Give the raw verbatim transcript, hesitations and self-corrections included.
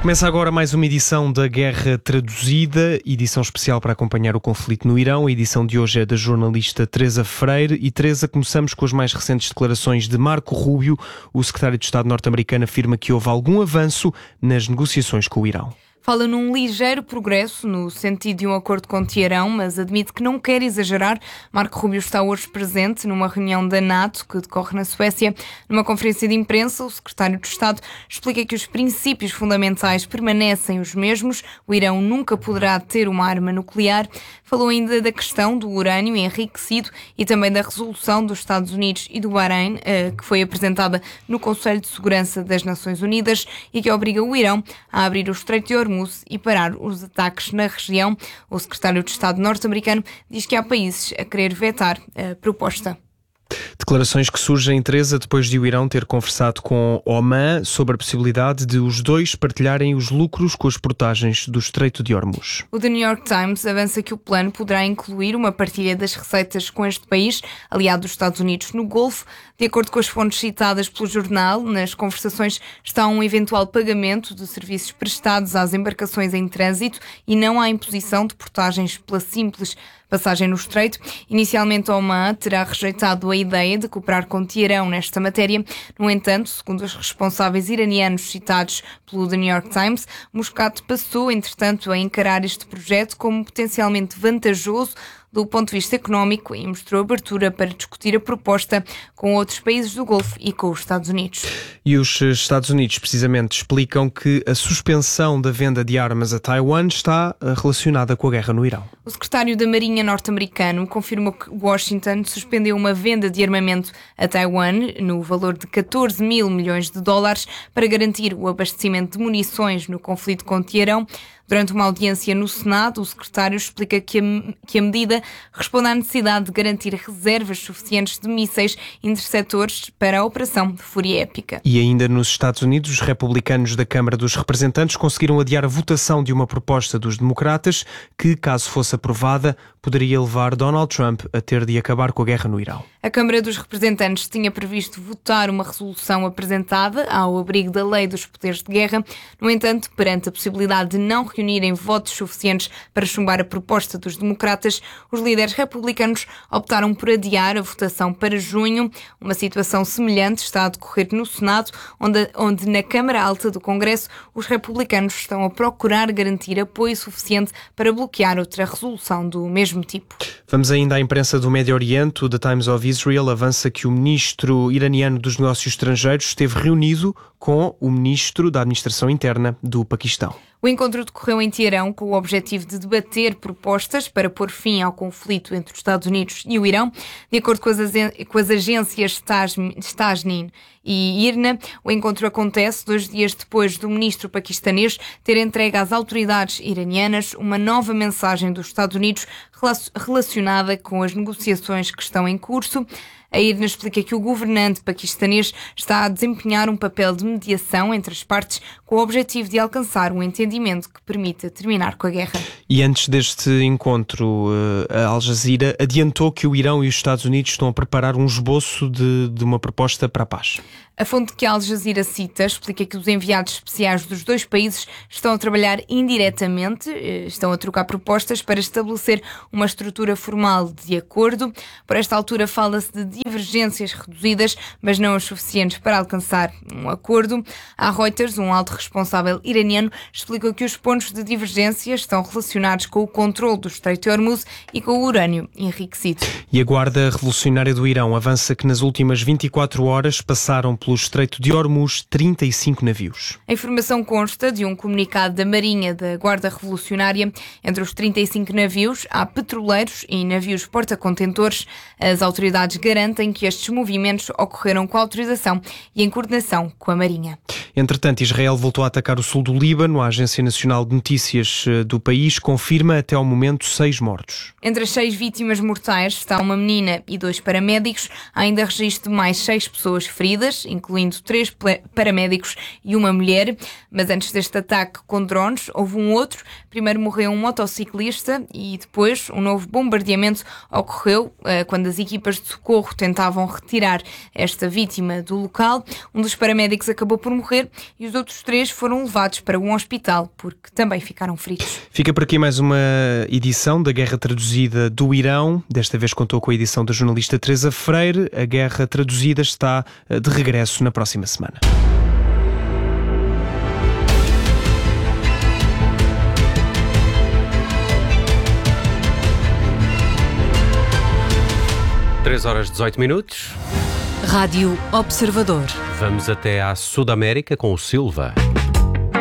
Começa agora mais uma edição da Guerra Traduzida, edição especial para acompanhar o conflito no Irão. A edição de hoje é da jornalista Teresa Freire. E Teresa, começamos com as mais recentes declarações de Marco Rubio. O secretário de Estado norte-americano afirma que houve algum avanço nas negociações com o Irão. Fala num ligeiro progresso no sentido de um acordo com Teherão, mas admite que não quer exagerar. Marco Rubio está hoje presente numa reunião da NATO que decorre na Suécia. Numa conferência de imprensa, o secretário de Estado explica que os princípios fundamentais permanecem os mesmos. O Irão nunca poderá ter uma arma nuclear. Falou ainda da questão do urânio enriquecido e também da resolução dos Estados Unidos e do Bahrein, que foi apresentada no Conselho de Segurança das Nações Unidas e que obriga o Irão a abrir o Estreito de Hormuz e parar os ataques na região. O secretário de Estado norte-americano diz que há países a querer vetar a proposta. Declarações que surgem, Teresa, depois de o Irão ter conversado com Oman sobre a possibilidade de os dois partilharem os lucros com as portagens do Estreito de Hormuz. O The New York Times avança que o plano poderá incluir uma partilha das receitas com este país, aliado dos Estados Unidos no Golfo. De acordo com as fontes citadas pelo jornal, nas conversações está um eventual pagamento de serviços prestados às embarcações em trânsito e não há imposição de portagens pela simples passagem no Estreito. Inicialmente, Oman terá rejeitado a ideia de cooperar com Teherão nesta matéria. No entanto, segundo os responsáveis iranianos citados pelo The New York Times, Muscat passou, entretanto, a encarar este projeto como potencialmente vantajoso do ponto de vista económico e mostrou abertura para discutir a proposta com outros países do Golfo e com os Estados Unidos. E os Estados Unidos, precisamente, explicam que a suspensão da venda de armas a Taiwan está relacionada com a guerra no Irão. O secretário da Marinha norte-americano confirmou que Washington suspendeu uma venda de armamento a Taiwan no valor de catorze mil milhões de dólares para garantir o abastecimento de munições no conflito com Teherão. Durante uma audiência no Senado, o secretário explica que a, que a medida responde à necessidade de garantir reservas suficientes de mísseis interceptores para a Operação Fúria Épica. E ainda nos Estados Unidos, os republicanos da Câmara dos Representantes conseguiram adiar a votação de uma proposta dos democratas que, caso fosse aprovada, poderia levar Donald Trump a ter de acabar com a guerra no Irão. A Câmara dos Representantes tinha previsto votar uma resolução apresentada ao abrigo da Lei dos Poderes de Guerra. No entanto, perante a possibilidade de não reunirem votos suficientes para chumbar a proposta dos democratas, os líderes republicanos optaram por adiar a votação para junho. Uma situação semelhante está a decorrer no Senado, onde, onde na Câmara Alta do Congresso os republicanos estão a procurar garantir apoio suficiente para bloquear outra resolução do mesmo tipo. Vamos ainda à imprensa do Médio Oriente. O The Times of Israel avança que o ministro iraniano dos Negócios Estrangeiros esteve reunido com o ministro da Administração Interna do Paquistão. O encontro decorreu em Teherão com o objetivo de debater propostas para pôr fim ao conflito entre os Estados Unidos e o Irão. De acordo com as, com as agências Tasnim e I R N A, o encontro acontece dois dias depois do ministro paquistanês ter entregue às autoridades iranianas uma nova mensagem dos Estados Unidos relacionada com as negociações que estão em curso. A I R N A explica que o governante paquistanês está a desempenhar um papel de mediação entre as partes com o objetivo de alcançar um entendimento que permita terminar com a guerra. E antes deste encontro, a Al Jazeera adiantou que o Irão e os Estados Unidos estão a preparar um esboço de, de uma proposta para a paz. A fonte que a Al Jazeera cita explica que os enviados especiais dos dois países estão a trabalhar indiretamente, estão a trocar propostas para estabelecer uma estrutura formal de acordo. Por esta altura fala-se de divergências reduzidas, mas não as suficientes para alcançar um acordo. A Reuters, um alto responsável iraniano, explicou que os pontos de divergência estão relacionados com o controle do Estreito de Hormuz e com o urânio enriquecido. E a Guarda Revolucionária do Irão avança que nas últimas vinte e quatro horas passaram pelo Estreito de Hormuz trinta e cinco navios. A informação consta de um comunicado da Marinha da Guarda Revolucionária. Entre os trinta e cinco navios há petroleiros e navios porta-contentores. As autoridades garantem que estes movimentos ocorreram com autorização e em coordenação com a Marinha. Entretanto, Israel voltou a atacar o sul do Líbano. A Agência Nacional de Notícias do país confirma até ao momento seis mortos. Entre as seis vítimas mortais está uma menina e dois paramédicos. Há ainda registro de mais seis pessoas feridas, incluindo três paramédicos e uma mulher. Mas antes deste ataque com drones, houve um outro. Primeiro morreu um motociclista e depois um novo bombardeamento ocorreu uh, quando as equipas de socorro tentavam retirar esta vítima do local. Um dos paramédicos acabou por morrer e os outros três foram levados para um hospital porque também ficaram feridos. Fica por aqui mais uma edição da Guerra Traduzida do Irão. Desta vez contou com a edição da jornalista Teresa Freire. A Guerra Traduzida está de regresso na próxima semana. três horas e dezoito minutos. Rádio Observador. Vamos até à Sudamérica com o Silva.